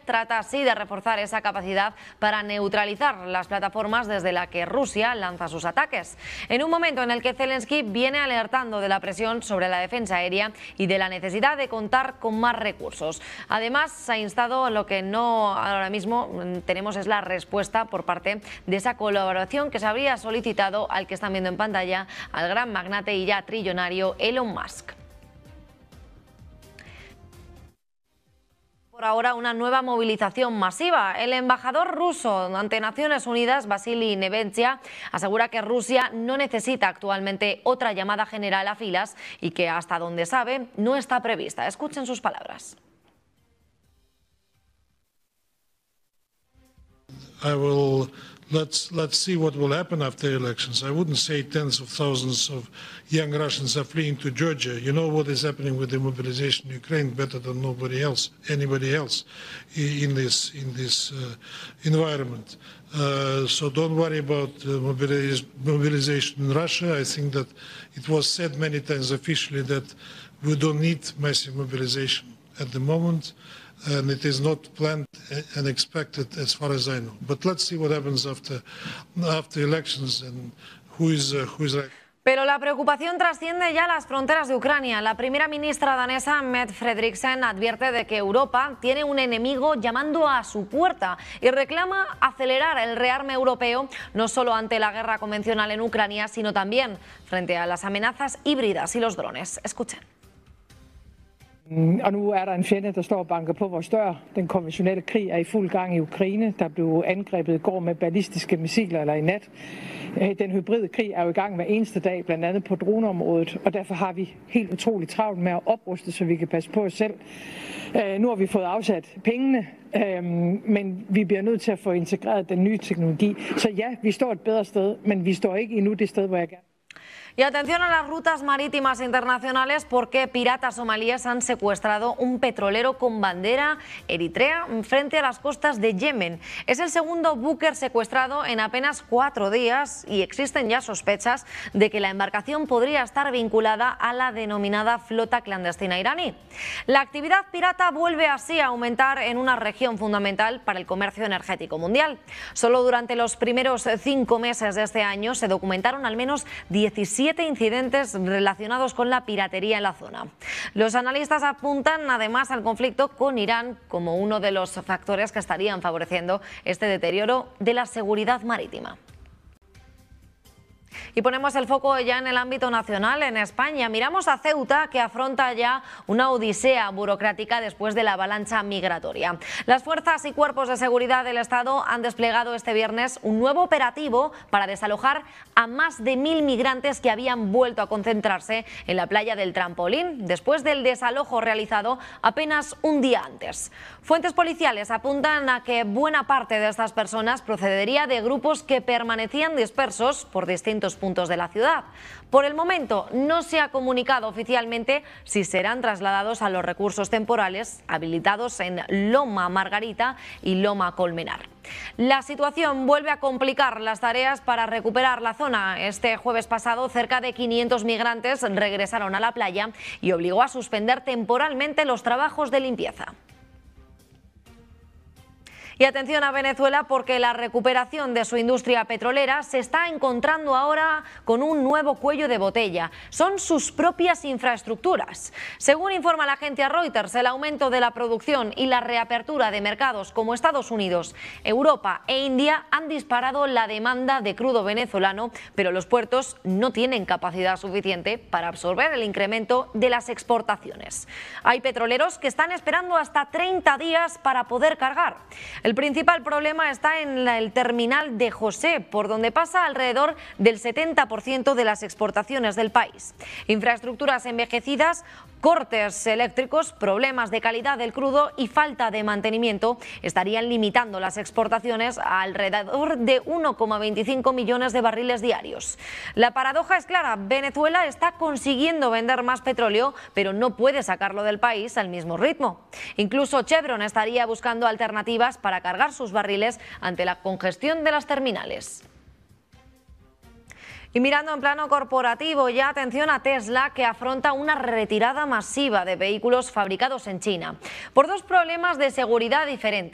trata así de reforzar esa capacidad para neutralizar las plataformas desde las que Rusia lanza sus ataques. En un momento en el que Zelensky viene alertando de la presión sobre la defensa aérea y de la necesidad de contar con más recursos. Además, se ha instado lo que no ahora mismo tenemos es la respuesta por parte de esa colaboración que se habría solicitado al que están viendo en pantalla, al gran magnate y ya trillonario Elon Musk. Por ahora, una nueva movilización masiva. El embajador ruso ante Naciones Unidas, Vasily Nevencia, asegura que Rusia no necesita actualmente otra llamada general a filas y que, hasta donde sabe, no está prevista. Escuchen sus palabras. Let's see what will happen after elections. I wouldn't say tens of thousands of young Russians are fleeing to Georgia. You know what is happening with the mobilization in Ukraine better than anybody else in this environment. So don't worry about mobilization in Russia. I think that it was said many times officially that we don't need massive mobilization at the moment. And it is not planned and expected as far as I know. But let's see what happens after elections and who is right. Pero la preocupación trasciende ya las fronteras de Ucrania. La primera ministra danesa, Mette Frederiksen, advierte de que Europa tiene un enemigo llamando a su puerta y reclama acelerar el rearme europeo, no solo ante la guerra convencional en Ucrania, sino también frente a las amenazas híbridas y los drones. Escuchen. Og nu der en fjende, der står og banker på vores dør. Den konventionelle krig i fuld gang i Ukraine. Der blev angrebet i går med ballistiske missiler, eller i nat. Den hybride krig jo i gang hver eneste dag, blandt andet på droneområdet. Og derfor har vi helt utroligt travlt med at opruste, så vi kan passe på os selv. Nu har vi fået afsat pengene, men vi bliver nødt til at få integreret den nye teknologi. Så ja, vi står et bedre sted, men vi står ikke endnu det sted, hvor jeg gerne. Y atención a las rutas marítimas internacionales porque piratas somalíes han secuestrado un petrolero con bandera eritrea frente a las costas de Yemen. Es el segundo buque secuestrado en apenas 4 días y existen ya sospechas de que la embarcación podría estar vinculada a la denominada flota clandestina iraní. La actividad pirata vuelve así a aumentar en una región fundamental para el comercio energético mundial. Solo durante los primeros 5 meses de este año se documentaron al menos 17 incidentes relacionados con la piratería en la zona. Los analistas apuntan además al conflicto con Irán como uno de los factores que estarían favoreciendo este deterioro de la seguridad marítima. Y ponemos el foco ya en el ámbito nacional, en España. Miramos a Ceuta, que afronta ya una odisea burocrática después de la avalancha migratoria. Las fuerzas y cuerpos de seguridad del Estado han desplegado este viernes un nuevo operativo para desalojar a más de 1000 migrantes que habían vuelto a concentrarse en la playa del Trampolín, después del desalojo realizado apenas un día antes. Fuentes policiales apuntan a que buena parte de estas personas procedería de grupos que permanecían dispersos por distintos puntos de la ciudad. Por el momento no se ha comunicado oficialmente si serán trasladados a los recursos temporales habilitados en Loma Margarita y Loma Colmenar. La situación vuelve a complicar las tareas para recuperar la zona. Este jueves pasado, cerca de 500 migrantes regresaron a la playa y obligó a suspender temporalmente los trabajos de limpieza. Y atención a Venezuela porque la recuperación de su industria petrolera se está encontrando ahora con un nuevo cuello de botella. Son sus propias infraestructuras. Según informa la agencia Reuters, el aumento de la producción y la reapertura de mercados como Estados Unidos, Europa e India han disparado la demanda de crudo venezolano, pero los puertos no tienen capacidad suficiente para absorber el incremento de las exportaciones. Hay petroleros que están esperando hasta 30 días para poder cargar. El principal problema está en el terminal de José, por donde pasa alrededor del 70% de las exportaciones del país. Infraestructuras envejecidas, cortes eléctricos, problemas de calidad del crudo y falta de mantenimiento estarían limitando las exportaciones a alrededor de 1,25 millones de barriles diarios. La paradoja es clara, Venezuela está consiguiendo vender más petróleo, pero no puede sacarlo del país al mismo ritmo. Incluso Chevron estaría buscando alternativas para cargar sus barriles ante la congestión de las terminales. Y mirando en plano corporativo, ya atención a Tesla, que afronta una retirada masiva de vehículos fabricados en China por 2 problemas de seguridad diferentes.